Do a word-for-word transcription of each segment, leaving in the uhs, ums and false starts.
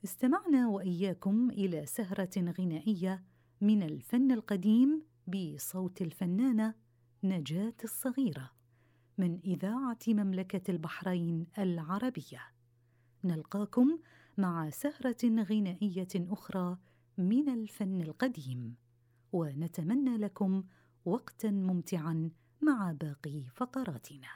استمعنا وإياكم إلى سهرة غنائية من الفن القديم بصوت الفنانة نجاة الصغيرة من إذاعة مملكة البحرين العربية. نلقاكم مع سهرة غنائية أخرى من الفن القديم، ونتمنى لكم وقتاً ممتعاً مع باقي فقراتنا.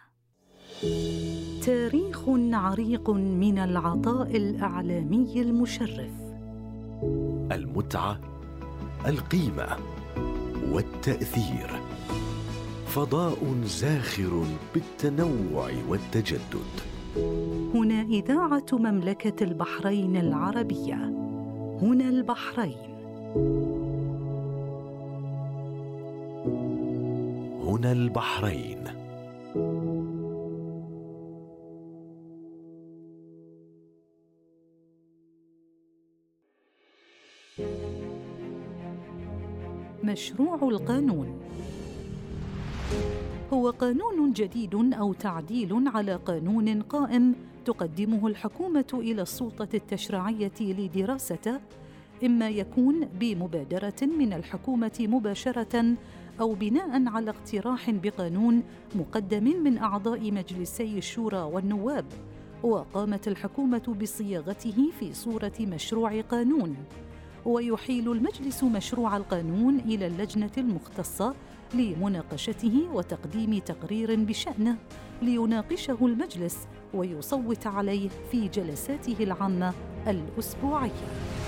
تاريخ عريق من العطاء الإعلامي المشرف، المتعة، القيمة والتأثير، فضاء زاخر بالتنوع والتجدد. هنا إذاعة مملكة البحرين العربية، هنا البحرين، هنا البحرين. مشروع القانون هو قانون جديد أو تعديل على قانون قائم تقدمه الحكومة إلى السلطة التشريعية لدراسته، إما يكون بمبادرة من الحكومة مباشرة أو بناء على اقتراح بقانون مقدم من أعضاء مجلسي الشورى والنواب، وقامت الحكومة بصياغته في صورة مشروع قانون، ويحيل المجلس مشروع القانون إلى اللجنة المختصة لمناقشته وتقديم تقرير بشأنه ليناقشه المجلس ويصوت عليه في جلساته العامة الأسبوعية.